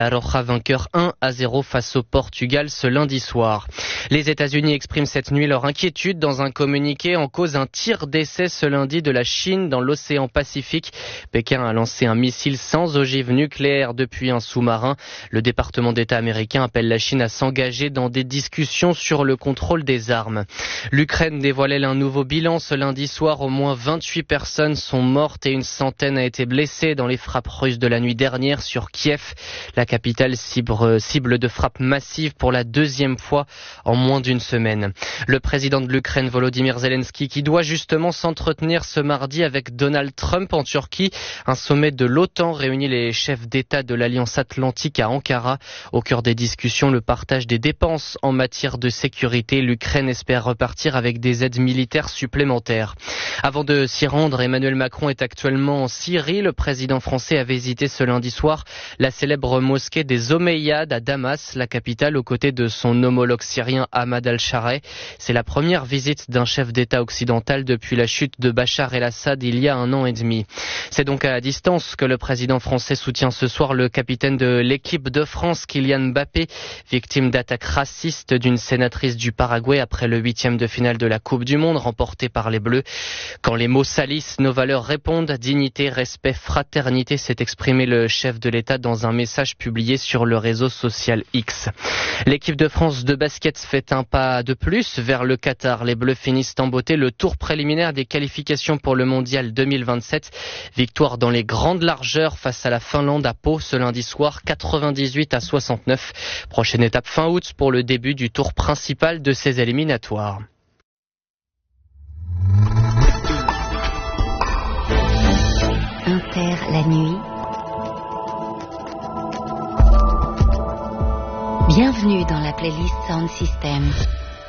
Roja vainqueur 1-0 face au Portugal ce lundi soir. Les États-Unis expriment cette nuit leur inquiétude dans un communiqué en cause un tir d'essai ce lundi de la Chine dans l'océan Pacifique. Pékin a lancé un missile sans ogive nucléaire depuis un sous-marin. Le département d'État américain appelle la Chine à s'engager dans des discussions sur le contrôle des armes. L'Ukraine dévoilait un nouveau bilan ce lundi soir. Au moins 28 personnes sont mortes et une centaine a été blessée dans les frappes russes de la nuit dernière sur Kiev. La capitale cible de frappes massives pour la deuxième fois en moins d'une semaine. Le président de l'Ukraine, Volodymyr Zelensky, qui doit justement s'entretenir ce mardi avec Donald Trump en Turquie. Un sommet de l'OTAN réunit les chefs d'État de l'Alliance Atlantique à Ankara. Au cœur des discussions, le partage des dépenses en matière de sécurité. L'Ukraine espère repartir avec des aides militaires supplémentaires. Avant de s'y rendre, Emmanuel Macron est actuellement en Syrie. Le président français a visité ce lundi soir la célèbre mosquée des Omeyyades à Damas, la capitale, aux côtés de son homologue syrien Ahmad al-Shareh. C'est la première visite d'un chef d'État occidental depuis la chute de Bachar el-Assad il y a 1 an et demi. C'est donc à distance que le président français soutient ce soir le capitaine de l'équipe de France, Kylian Mbappé, victime d'attaques racistes d'une sénatrice du Paraguay après le 8e de finale de la Coupe du Monde remportée par les Bleus. Quand les mots salissent, nos valeurs répondent. Dignité, respect, fraternité, s'est exprimé le chef de l'État dans un message publié sur le réseau social X. L'équipe de France de basket fait un pas de plus vers le Qatar. Les Bleus finissent en beauté le tour préliminaire des qualifications pour le Mondial 2027. Victoire dans les grandes largeurs face à la Finlande à Pau ce lundi soir, 98-69. Prochaine étape fin août pour le début du tour principal de ces éliminatoires. Inter la nuit. Bienvenue dans la playlist Sound System.